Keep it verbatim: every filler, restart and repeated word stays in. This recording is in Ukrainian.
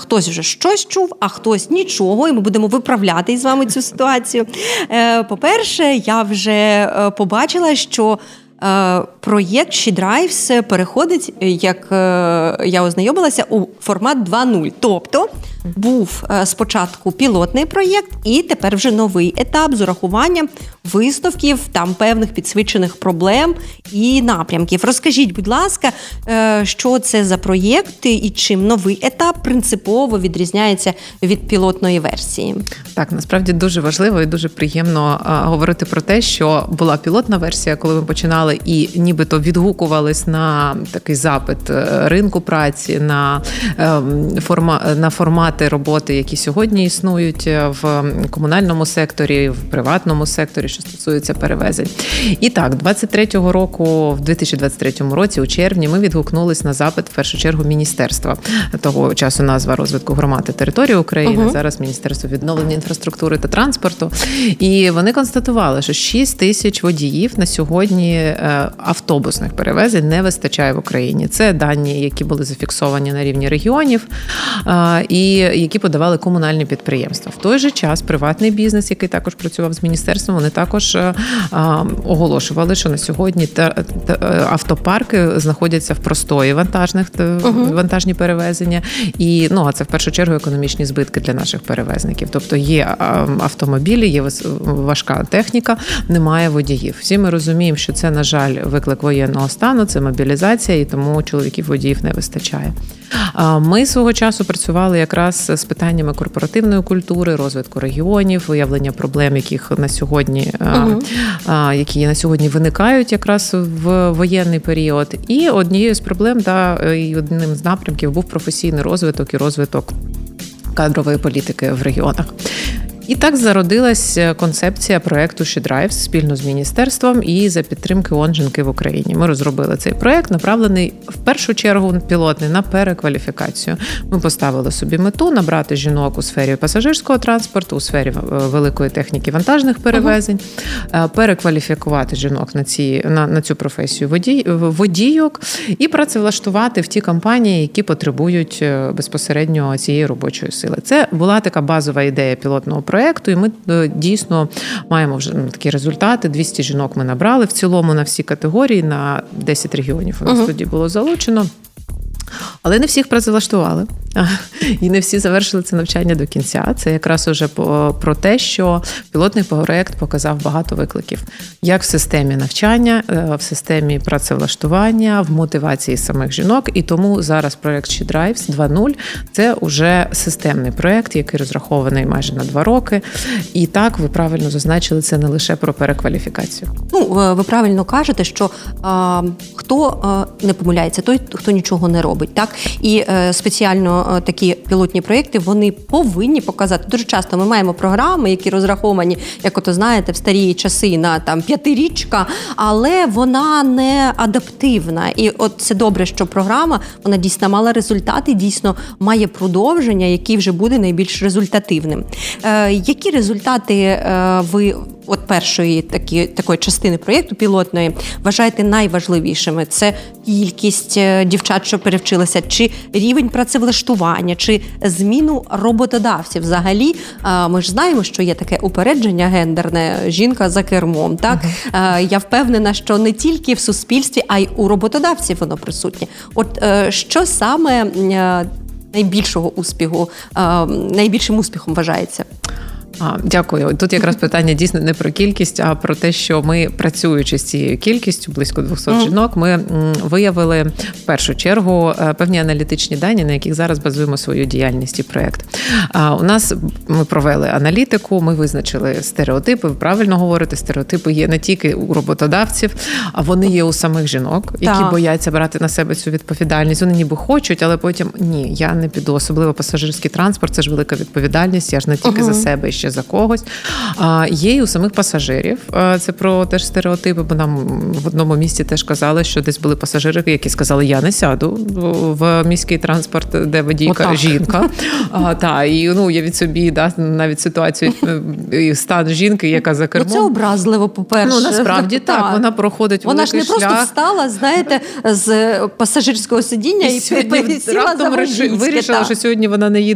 хтось вже щось чув, а хтось нічого, і ми будемо виправляти із вами цю ситуацію. По-перше, я вже побачила, що проєкт SheDrives переходить, як я ознайомилася, у формат два нуль. Тобто був спочатку пілотний проєкт і тепер вже новий етап з урахуванням висновків, там певних підсвічених проблем і напрямків. Розкажіть, будь ласка, що це за проєкт і чим новий етап принципово відрізняється від пілотної версії? Так, насправді дуже важливо і дуже приємно говорити про те, що була пілотна версія, коли ми починали і нібито відгукувались на такий запит ринку праці, на, форма, на формати роботи, які сьогодні існують в комунальному секторі, в приватному секторі, що стосується перевезень. І так, двадцять третього року, в дві тисячі двадцять третьому році, у червні, ми відгукнулись на запит, в першу чергу, міністерства. Того часу назва розвитку громад і території України, uh-huh. зараз Міністерство відновлення інфраструктури та транспорту. І вони констатували, що шість тисяч водіїв на сьогодні автобусних перевезень не вистачає в Україні. Це дані, які були зафіксовані на рівні регіонів і які подавали комунальні підприємства. В той же час приватний бізнес, який також працював з міністерством, вони також оголошували, що на сьогодні автопарки знаходяться в простої вантажних uh-huh. вантажні перевезення. І, ну, а це в першу чергу економічні збитки для наших перевезників. Тобто є автомобілі, є важка техніка, немає водіїв. Всі ми розуміємо, що це, на жаль, виклик воєнного стану, це мобілізація, і тому чоловіків-водіїв не вистачає. Ми свого часу працювали якраз з питаннями корпоративної культури, розвитку регіонів, виявлення проблем, яких на сьогодні, uh-huh. які на сьогодні виникають якраз в воєнний період. І однією з проблем, да, і одним з напрямків був професійний розвиток і розвиток кадрової політики в регіонах. І так зародилась концепція проєкту SheDrives спільно з міністерством і за підтримки ООН «Жінки в Україні». Ми розробили цей проєкт, направлений в першу чергу пілотний на перекваліфікацію. Ми поставили собі мету набрати жінок у сфері пасажирського транспорту, у сфері великої техніки вантажних перевезень, uh-huh. перекваліфікувати жінок на, ці, на, на цю професію водій, водійок і працевлаштувати в ті компанії, які потребують безпосередньо цієї робочої сили. Це була така базова ідея пілотного проєкту. проєкту, і ми дійсно маємо вже такі результати. двісті жінок ми набрали в цілому на всі категорії, на десять регіонів у нас uh-huh. тоді було залучено. Але не всіх працевлаштували. І не всі завершили це навчання до кінця. Це якраз уже про те, що пілотний проєкт показав багато викликів. Як в системі навчання, в системі працевлаштування, в мотивації самих жінок. І тому зараз проєкт SheDrives два нуль – це вже системний проєкт, який розрахований майже на два роки. І так, ви правильно зазначили, це не лише про перекваліфікацію. Ну, ви правильно кажете, що а, хто а, не помиляється, той, хто нічого не робить. Так? І а, спеціально такі пілотні проєкти, вони повинні показати. Дуже часто ми маємо програми, які розраховані, як ото знаєте, в старі часи на там п'ятирічка, але вона не адаптивна. І от це добре, що програма, вона дійсно мала результати, дійсно має продовження, який вже буде найбільш результативним. Е, які результати е, ви от першої такі, такої частини проєкту пілотної вважаєте найважливішими? Це кількість дівчат, що перевчилися, чи рівень працевлаштування, чи зміну роботодавців? Взагалі, ми ж знаємо, що є таке упередження гендерне, жінка за кермом. Так? Uh-huh. Я впевнена, що не тільки в суспільстві, а й у роботодавців воно присутнє. От що саме найбільшого успіху, найбільшим успіхом вважається? А, дякую. Тут якраз питання дійсно не про кількість, а про те, що ми, працюючи з цією кількістю, близько двісті mm. жінок, ми виявили в першу чергу певні аналітичні дані, на яких зараз базуємо свою діяльність і проєкт. А, у нас ми провели аналітику, ми визначили стереотипи. Ви правильно говорите, стереотипи є не тільки у роботодавців, а вони є у самих жінок, які так. бояться брати на себе цю відповідальність. Вони ніби хочуть, але потім ні, я не піду. Особливо пасажирський транспорт, це ж велика відповідальність, я ж не тільки uh-huh. за себе, ще за когось. А, є і у самих пасажирів. А, це про теж стереотипи, бо нам в одному місті теж казали, що десь були пасажири, які сказали, я не сяду в міський транспорт, де водійка Отак. жінка. А, та, і ну, я від собі, да, навіть ситуацію, стан жінки, яка за кермом. Ну, це образливо, по-перше. Ну, насправді так, так. Вона проходить вона великий шлях. Вона ж не просто встала, знаєте, з пасажирського сидіння і, і сіла за водійське. Вирішила, так. що сьогодні вона не їде